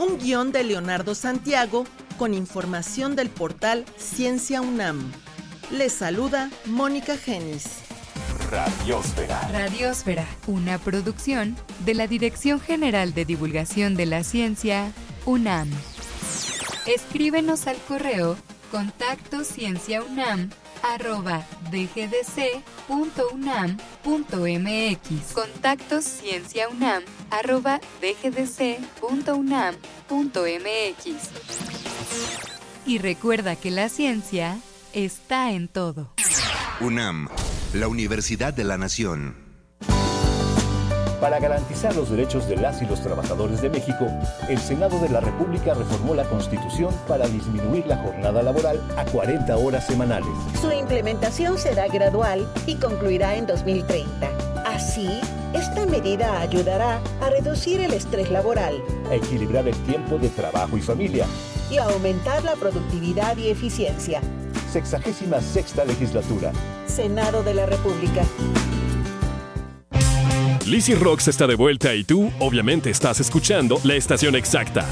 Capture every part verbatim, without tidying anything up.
Un guión de Leonardo Santiago con información del portal Ciencia UNAM. Les saluda Mónica Genis. Radiósfera. Radiósfera, una producción de la Dirección General de Divulgación de la Ciencia, UNAM. Escríbenos al correo contacto cienciaunam arroba dgdc.unam.mx. Contacto cienciaunam arroba dgdc.unam.mx. Y recuerda que la ciencia está en todo. UNAM, la Universidad de la Nación. Para garantizar los derechos de las y los trabajadores de México, el Senado de la República reformó la Constitución para disminuir la jornada laboral a cuarenta horas semanales. Su implementación será gradual y concluirá en dos mil treinta. Así, esta medida ayudará a reducir el estrés laboral, a equilibrar el tiempo de trabajo y familia y a aumentar la productividad y eficiencia. Sexagésima sexta legislatura. Senado de la República. Lizzy Rocks está de vuelta y tú, obviamente, estás escuchando la estación exacta.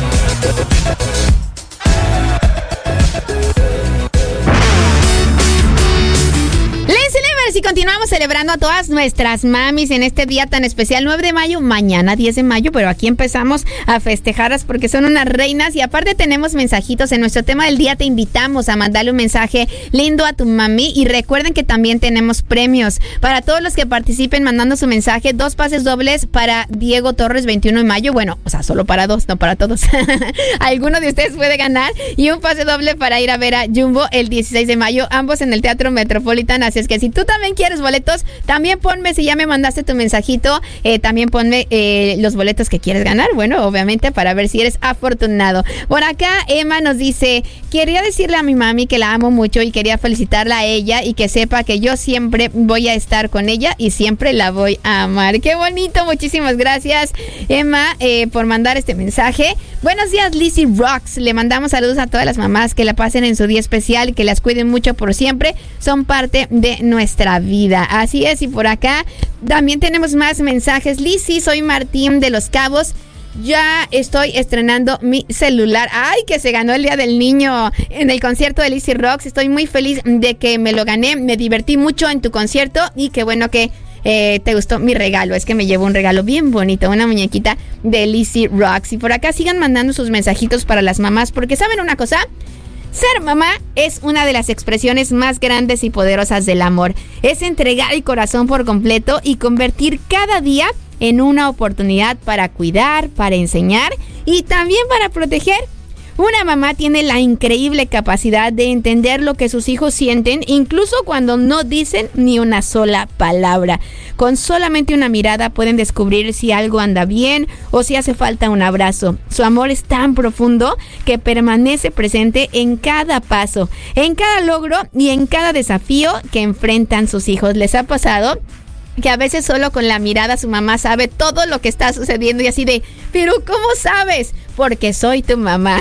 Y continuamos celebrando a todas nuestras mamis en este día tan especial, nueve de mayo, mañana diez de mayo, pero aquí empezamos a festejarlas porque son unas reinas y aparte tenemos mensajitos en nuestro tema del día. Te invitamos a mandarle un mensaje lindo a tu mami y recuerden que también tenemos premios para todos los que participen mandando su mensaje, dos pases dobles para Diego Torres veintiuno de mayo, bueno, o sea, solo para dos, no para todos. Alguno de ustedes puede ganar y un pase doble para ir a ver a Jumbo el dieciséis de mayo, ambos en el Teatro Metropolitan, así es que si tú también quieres boletos, también ponme, si ya me mandaste tu mensajito, eh, también ponme eh, los boletos que quieres ganar, bueno, obviamente para ver si eres afortunado. Por acá Emma nos dice, quería decirle a mi mami que la amo mucho y quería felicitarla a ella y que sepa que yo siempre voy a estar con ella y siempre la voy a amar. Qué bonito, muchísimas gracias Emma eh, por mandar este mensaje. Buenos días Lizzy Rocks, le mandamos saludos a todas las mamás, que la pasen en su día especial, que las cuiden mucho por siempre, son parte de nuestra vida. Así es, y por acá también tenemos más mensajes. Lizzy, soy Martín de Los Cabos. Ya estoy estrenando mi celular. ¡Ay, que se ganó el Día del Niño en el concierto de Lizzy Rocks! Estoy muy feliz de que me lo gané. Me divertí mucho en tu concierto y qué bueno que eh, te gustó mi regalo. Es que me llevo un regalo bien bonito, una muñequita de Lizzy Rocks. Y por acá sigan mandando sus mensajitos para las mamás, porque ¿saben una cosa? Ser mamá es una de las expresiones más grandes y poderosas del amor. Es entregar el corazón por completo y convertir cada día en una oportunidad para cuidar, para enseñar y también para proteger. Una mamá tiene la increíble capacidad de entender lo que sus hijos sienten, incluso cuando no dicen ni una sola palabra. Con solamente una mirada pueden descubrir si algo anda bien o si hace falta un abrazo. Su amor es tan profundo que permanece presente en cada paso, en cada logro y en cada desafío que enfrentan sus hijos. ¿Les ha pasado que a veces solo con la mirada su mamá sabe todo lo que está sucediendo y así de, pero ¿cómo sabes? Porque soy tu mamá.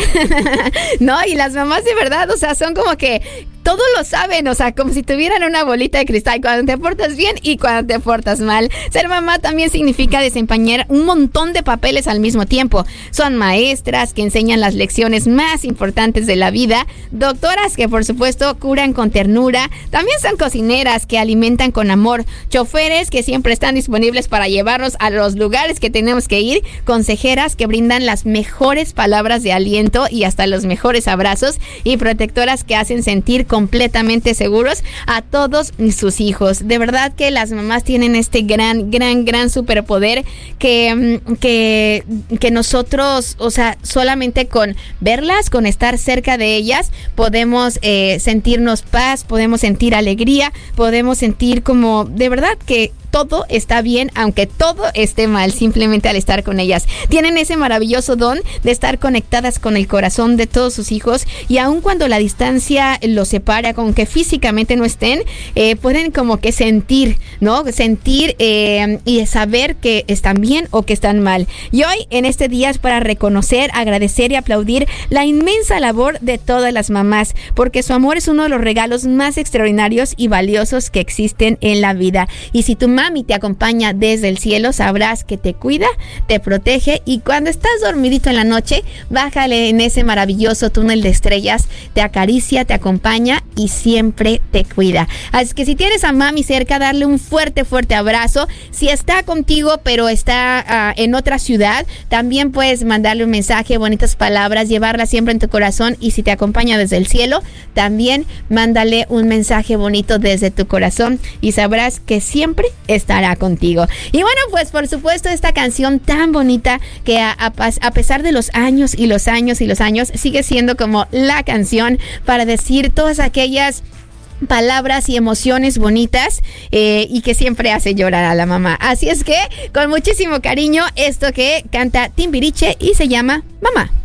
No, y las mamás de verdad, o sea, son como que todo lo saben, o sea, como si tuvieran una bolita de cristal cuando te portas bien y cuando te portas mal. Ser mamá también significa desempeñar un montón de papeles al mismo tiempo. Son maestras que enseñan las lecciones más importantes de la vida, doctoras que por supuesto curan con ternura, también son cocineras que alimentan con amor, choferes que siempre están disponibles para llevarnos a los lugares que tenemos que ir, consejeras que brindan las mejores palabras de aliento y hasta los mejores abrazos, y protectoras que hacen sentir completamente seguros a todos sus hijos. De verdad que las mamás tienen este gran, gran, gran superpoder que, que, que nosotros, o sea, solamente con verlas, con estar cerca de ellas, podemos eh, sentirnos paz, podemos sentir alegría, podemos sentir como, de verdad que todo está bien, aunque todo esté mal, simplemente al estar con ellas. Tienen ese maravilloso don de estar conectadas con el corazón de todos sus hijos, y aun cuando la distancia los separa, aunque físicamente no estén, eh, pueden como que sentir, ¿no? Sentir eh, y saber que están bien o que están mal. Y hoy, en este día, es para reconocer, agradecer y aplaudir la inmensa labor de todas las mamás, porque su amor es uno de los regalos más extraordinarios y valiosos que existen en la vida. Y si tu madre mami te acompaña desde el cielo, sabrás que te cuida, te protege y cuando estás dormidito en la noche, bájale en ese maravilloso túnel de estrellas, te acaricia, te acompaña y siempre te cuida. Así que si tienes a mami cerca, darle un fuerte, fuerte abrazo. Si está contigo pero está uh, en otra ciudad, también puedes mandarle un mensaje, bonitas palabras, llevarla siempre en tu corazón y si te acompaña desde el cielo, también mándale un mensaje bonito desde tu corazón y sabrás que siempre estará contigo. Y bueno, pues por supuesto esta canción tan bonita que a, a, a pesar de los años y los años y los años sigue siendo como la canción para decir todas aquellas palabras y emociones bonitas eh, y que siempre hace llorar a la mamá. Así es que con muchísimo cariño esto que canta Timbiriche y se llama Mamá.